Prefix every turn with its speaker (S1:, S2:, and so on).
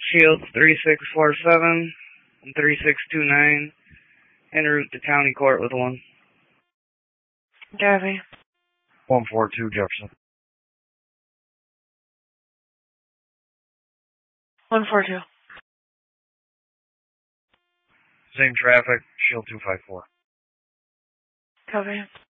S1: Shields 3647 and 3629, en route to County Court with 1.
S2: Copy.
S3: 142 Jefferson.
S2: 142.
S3: Same traffic, Shield 254.
S2: Copy.